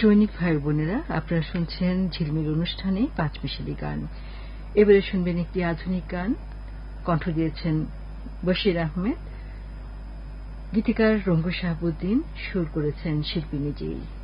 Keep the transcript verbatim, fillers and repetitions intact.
সৈনিক ভাই বোনেরা, আপনারা শুনছেন ঝিলমিল অনুষ্ঠানে পাঁচমিশালি গান। এবারে শুনবেন একটি আধুনিক গান। কণ্ঠ দিয়েছেন বশির আহমেদ, গীতিকার রঙ্গু শাহাবুদ্দিন, সুর করেছেন শিল্পী নিজেই।